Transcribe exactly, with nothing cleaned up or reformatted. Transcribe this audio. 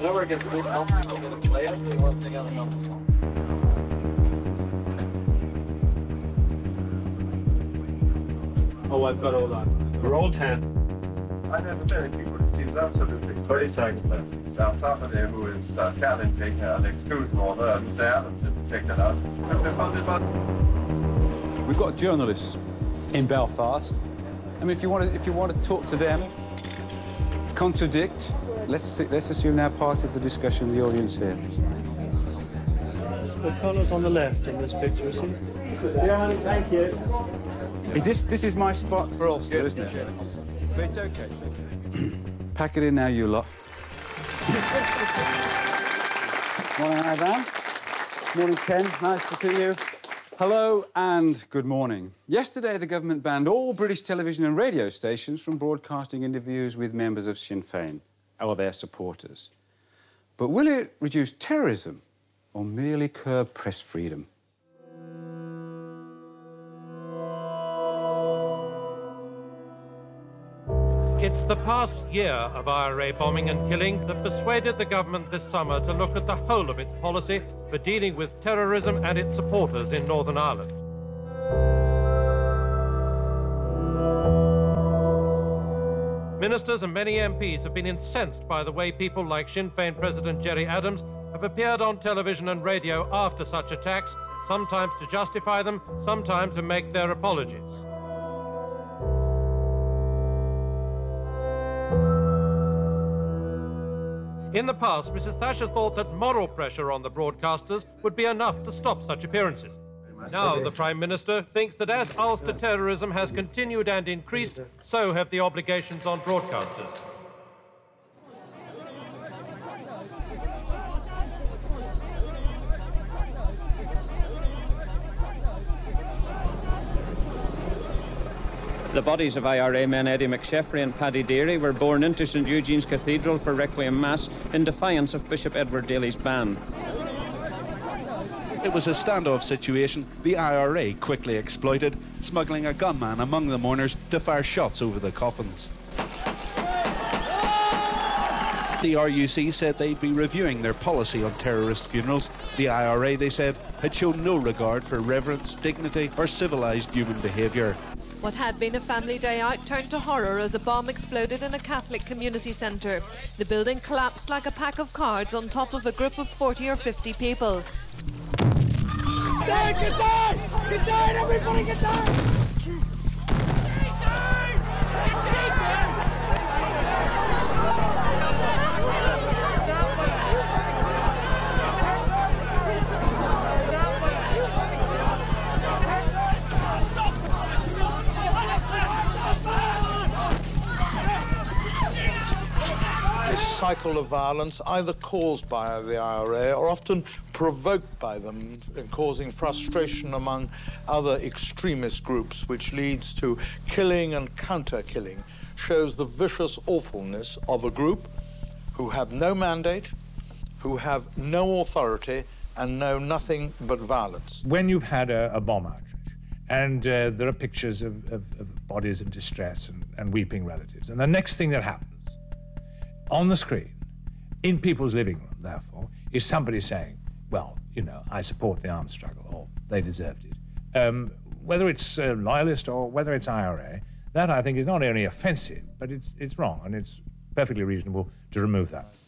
Whoever gets this helmet, they're going to play it. They want to take out a helmet. Oh, I've got all that. Roll ten. I never very people. It seems absolutely thirty seconds left. Now, somebody who is uh, challenging uh, an exclusion order and say Adams didn't take that out. We've got journalists in Belfast. I mean, if you want to, if you want to talk to them, contradict, let's let's assume they're part of the discussion, the audience here. The Connor's on the left in this picture, is he? Yeah, thank you. Is this this is my spot for Ulster, isn't it? But it's okay. Pack it in now, you lot. Morning, Ivan. Morning, Ken. Nice to see you. Hello and good morning. Yesterday, the government banned all British television and radio stations from broadcasting interviews with members of Sinn Féin or their supporters. But will it reduce terrorism or merely curb press freedom? It's the past year of I R A bombing and killing that persuaded the government this summer to look at the whole of its policy for dealing with terrorism and its supporters in Northern Ireland. Ministers and many M Ps have been incensed by the way people like Sinn Féin President Gerry Adams have appeared on television and radio after such attacks, sometimes to justify them, sometimes to make their apologies. In the past, Missus Thatcher thought that moral pressure on the broadcasters would be enough to stop such appearances. Now the Prime Minister thinks that as Ulster terrorism has continued and increased, so have the obligations on broadcasters. The bodies of I R A men Eddie McSheffrey and Paddy Deary were borne into St Eugene's Cathedral for Requiem Mass in defiance of Bishop Edward Daly's ban. It was a standoff situation the I R A quickly exploited, smuggling a gunman among the mourners to fire shots over the coffins. The R U C said they'd be reviewing their policy on terrorist funerals. The I R A, they said, had shown no regard for reverence, dignity or civilised human behaviour. What had been a family day out turned to horror as a bomb exploded in a Catholic community centre. The building collapsed like a pack of cards on top of a group of forty or fifty people. Get down! Get down! Get down! Everybody get down! Get down! Get down! Cycle of violence, either caused by the I R A or often provoked by them, causing frustration among other extremist groups, which leads to killing and counter-killing, shows the vicious awfulness of a group who have no mandate, who have no authority, and know nothing but violence. When you've had a, a bomb outrage, and uh, there are pictures of, of, of bodies in distress and, and weeping relatives, and the next thing that happens on the screen, in people's living room, therefore, is somebody saying, well, you know, I support the armed struggle, or they deserved it. Um, whether it's uh, loyalist or whether it's I R A, that, I think, is not only offensive, but it's, it's wrong, and it's perfectly reasonable to remove that.